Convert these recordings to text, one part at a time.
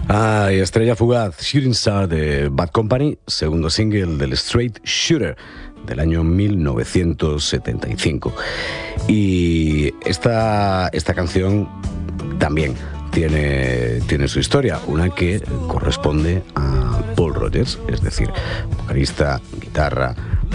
Y estrella fugaz, Shooting Star de Bad Company, segundo single del Straight Shooter del año 1975. Y esta canción también tiene su historia, una que corresponde a Paul Rodgers, es decir, vocalista, guitarra,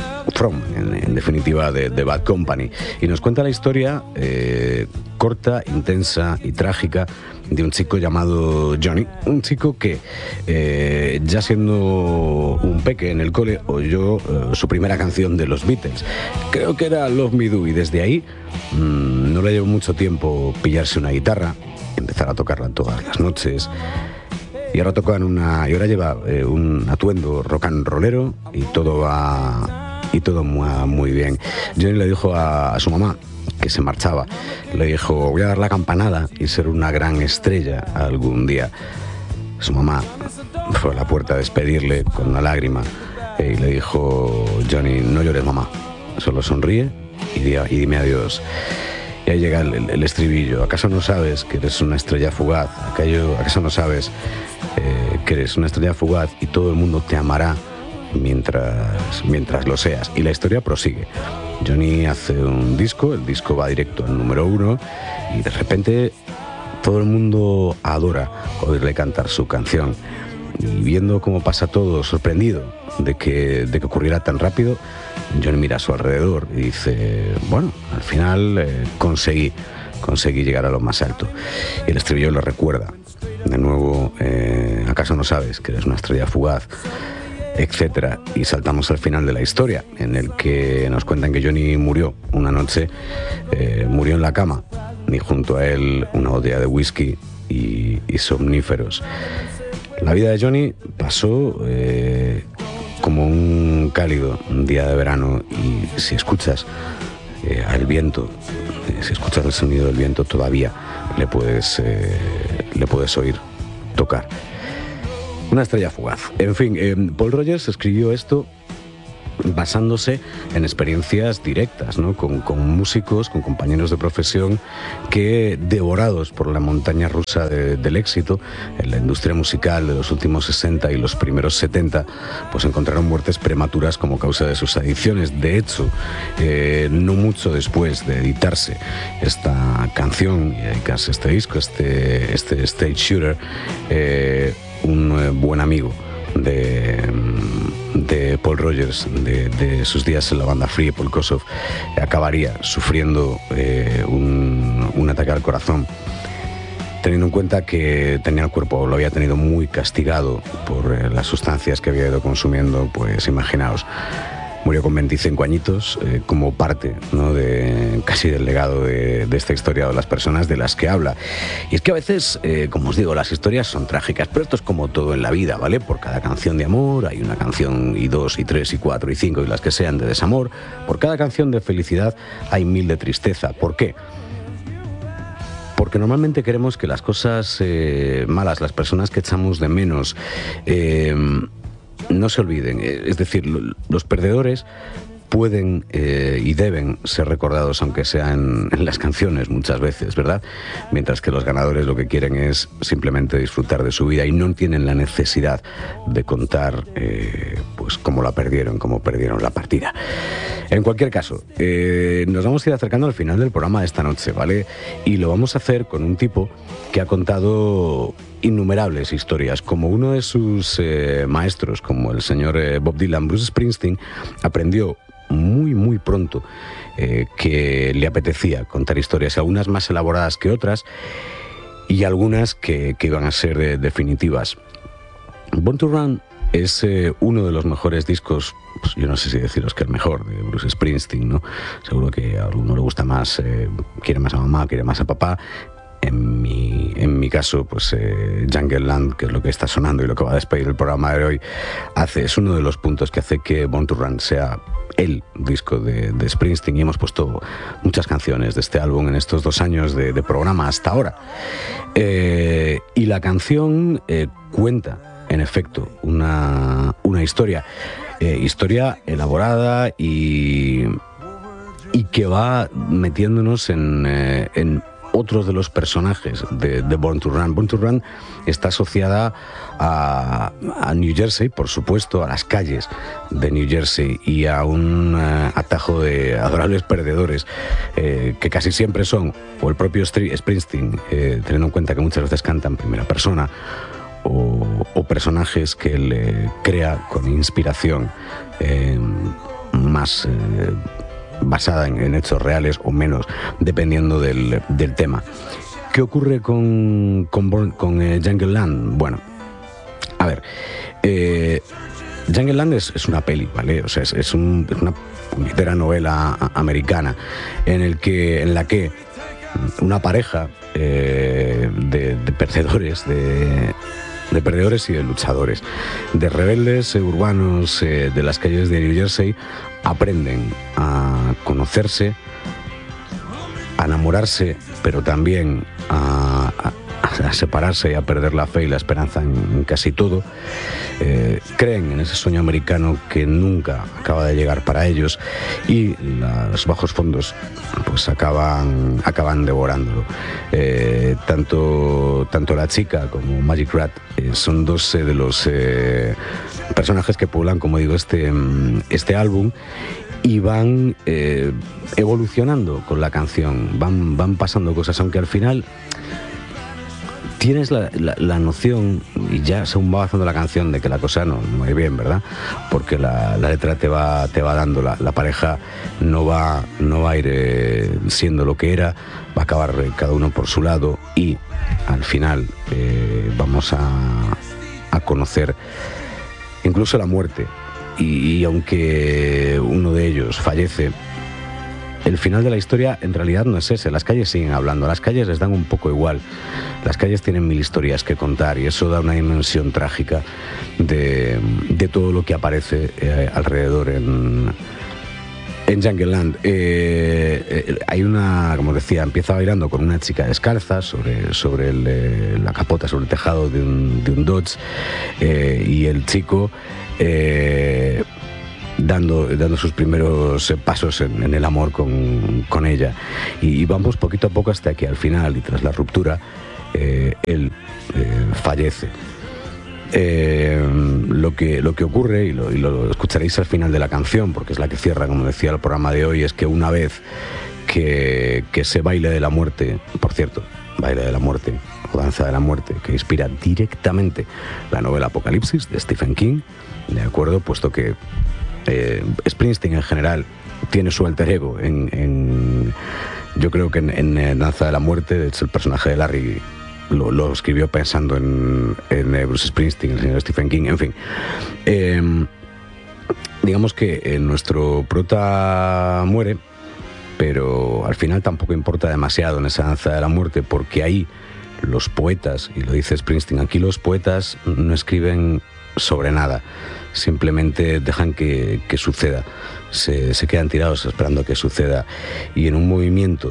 en definitiva de Bad Company, y nos cuenta la historia corta, intensa y trágica de un chico llamado Johnny, un chico que ya siendo un peque en el cole oyó su primera canción de los Beatles, creo que era Love Me Do, y desde ahí no le llevó mucho tiempo pillarse una guitarra, empezar a tocarla todas las noches. Y ahora lleva un atuendo rock and rollero y todo va muy bien. Johnny le dijo a su mamá que se marchaba, le dijo: voy a dar la campanada y ser una gran estrella algún día. Su mamá fue a la puerta a despedirle con una lágrima y le dijo: Johnny, no llores, mamá, solo sonríe y dime adiós. Y ahí llega el estribillo: ¿acaso no sabes que eres una estrella fugaz? ¿Acaso no sabes que eres una estrella fugaz y todo el mundo te amará mientras lo seas? Y la historia prosigue. Johnny hace un disco, el disco va directo al número 1 y de repente todo el mundo adora oírle cantar su canción. Y viendo cómo pasa todo, sorprendido de que ocurriera tan rápido, Johnny mira a su alrededor y dice: bueno, al final conseguí llegar a lo más alto. Y el estribillo le recuerda de nuevo: ¿acaso no sabes que eres una estrella fugaz? Etcétera. Y saltamos al final de la historia, en el que nos cuentan que Johnny murió una noche, murió en la cama, y junto a él una botella de whisky y somníferos. La vida de Johnny pasó como un cálido día de verano, y si escuchas el viento, si escuchas el sonido del viento, todavía le puedes oír tocar. Una estrella fugaz. En fin, Paul Rodgers escribió esto basándose en experiencias directas, ¿no? con músicos, con compañeros de profesión que, devorados por la montaña rusa del éxito en la industria musical de los últimos 60 y los primeros 70, pues encontraron muertes prematuras como causa de sus adicciones. De hecho, no mucho después de editarse esta canción y dedicarse este disco, este Straight Shooter, un buen amigo de Paul Rodgers, de sus días en la banda Free, Paul Kossoff, acabaría sufriendo un ataque al corazón, teniendo en cuenta que tenía el cuerpo, lo había tenido muy castigado por las sustancias que había ido consumiendo. Pues imaginaos, murió con 25 añitos, como parte, ¿no?, casi del legado de esta historia, de las personas de las que habla. Y es que a veces, como os digo, las historias son trágicas, pero esto es como todo en la vida, ¿vale? Por cada canción de amor hay una canción, y 2, y 3, y 4, y 5, y las que sean, de desamor. Por cada canción de felicidad hay 1000 de tristeza. ¿Por qué? Porque normalmente queremos que las cosas malas, las personas que echamos de menos, no se olviden. Es decir, los perdedores pueden y deben ser recordados, aunque sean en las canciones muchas veces, ¿verdad? Mientras que los ganadores lo que quieren es simplemente disfrutar de su vida y no tienen la necesidad de contar pues cómo perdieron la partida. En cualquier caso, nos vamos a ir acercando al final del programa de esta noche, ¿vale? Y lo vamos a hacer con un tipo que ha contado innumerables historias. Como uno de sus maestros, como el señor Bob Dylan, Bruce Springsteen aprendió muy pronto que le apetecía contar historias, algunas más elaboradas que otras y algunas que iban a ser definitivas. Born to Run es uno de los mejores discos, pues yo no sé si deciros que el mejor, de Bruce Springsteen, ¿no? Seguro que a alguno le gusta más, quiere más a mamá, quiere más a papá. En mi caso, pues Jungle Land, que es lo que está sonando y lo que va a despedir el programa de hoy, es uno de los puntos que hace que Born to Run sea el disco de Springsteen, y hemos puesto muchas canciones de este álbum en estos 2 años de programa hasta ahora. Y la canción cuenta, en efecto, una historia elaborada y que va metiéndonos en otros de los personajes de Born to Run. Born to Run está asociada a New Jersey, por supuesto, a las calles de New Jersey y a un atajo de adorables perdedores que casi siempre son o el propio Springsteen, teniendo en cuenta que muchas veces canta en primera persona, o personajes que él crea con inspiración más basada en hechos reales o menos, dependiendo del tema. ¿Qué ocurre con Jungle Land? Bueno, a ver, Jungle Land es una peli, ¿vale? O sea, es una puñetera novela americana en la que una pareja de perdedores, de perdedores y de luchadores, de rebeldes urbanos de las calles de New Jersey, aprenden a conocerse, a enamorarse, pero también a separarse y a perder la fe y la esperanza en casi todo. Creen en ese sueño americano que nunca acaba de llegar para ellos, y los bajos fondos pues acaban devorándolo. Tanto la chica como Magic Rat son dos de los personajes que poblan, como digo, este álbum, y van evolucionando con la canción, van pasando cosas, aunque al final tienes la noción, y ya según va avanzando la canción, de que la cosa no va a ir bien, ¿verdad? Porque la letra te va dando, la pareja no va a ir siendo lo que era, va a acabar cada uno por su lado, y al final vamos a conocer incluso la muerte. Y aunque uno de ellos fallece, el final de la historia en realidad no es ese. Las calles siguen hablando, las calles les dan un poco igual, las calles tienen mil historias que contar, y eso da una dimensión trágica de todo lo que aparece alrededor en Jungle Land. Hay como decía, empieza bailando con una chica descalza sobre la capota, sobre el tejado de un Dodge, y el chico dando sus primeros pasos en el amor con ella, y vamos poquito a poco hasta que al final, y tras la ruptura, él fallece. Lo que ocurre, y lo escucharéis al final de la canción, porque es la que cierra, como decía, el programa de hoy, es que una vez que ese baile de la muerte, por cierto, baile de la muerte o danza de la muerte, que inspira directamente la novela Apocalipsis de Stephen King, de acuerdo, puesto que Springsteen en general tiene su alter ego yo creo que en Danza de la Muerte. De hecho, el personaje de Larry lo escribió pensando en Bruce Springsteen, el señor Stephen King, en fin. Digamos que nuestro prota muere, pero al final tampoco importa demasiado en esa Danza de la Muerte, porque ahí los poetas, y lo dice Springsteen, aquí los poetas no escriben sobre nada, simplemente dejan que suceda, se quedan tirados esperando que suceda, y en un movimiento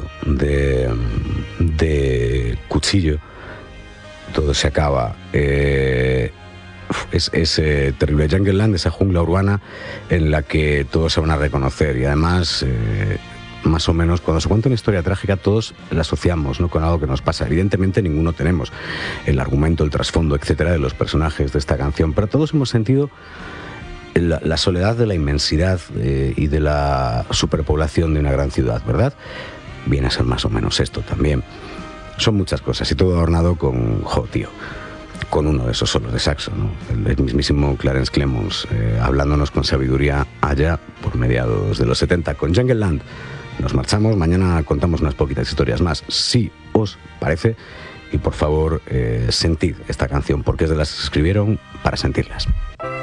de cuchillo todo se acaba. Es terrible Jungle Land, esa jungla urbana en la que todos se van a reconocer, y además más o menos cuando se cuenta una historia trágica todos la asociamos, ¿no?, con algo que nos pasa. Evidentemente ninguno tenemos el argumento, el trasfondo, etcétera, de los personajes de esta canción, pero todos hemos sentido la soledad de la inmensidad y de la superpoblación de una gran ciudad, ¿verdad? Viene a ser más o menos esto también. Son muchas cosas, y todo adornado con uno de esos solos de saxo, ¿no? El mismísimo Clarence Clemons, hablándonos con sabiduría allá por mediados de los 70. Con Jungle Land nos marchamos. Mañana contamos unas poquitas historias más, si os parece, y por favor sentid esta canción, porque es de las que se escribieron para sentirlas.